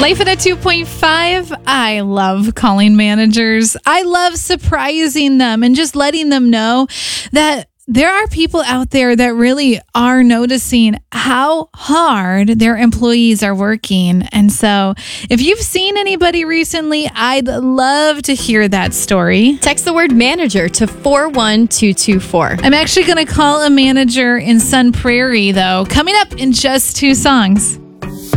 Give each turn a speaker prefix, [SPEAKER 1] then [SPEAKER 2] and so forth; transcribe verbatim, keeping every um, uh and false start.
[SPEAKER 1] Life at a two point five. I love calling managers. I love surprising them and just letting them know that there are people out there that really are noticing how hard their employees are working. And so if you've seen anybody recently, I'd love to hear that story.
[SPEAKER 2] Text the word manager to four one two two four.
[SPEAKER 1] I'm actually going to call a manager in Sun Prairie, though, coming up in just two songs.